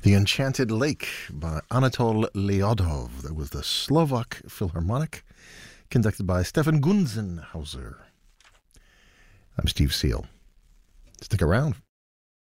The Enchanted Lake by Anatol Leodov. That was the Slovak Philharmonic, conducted by Stefan Gunzenhauser. I'm Steve Seal. Stick around.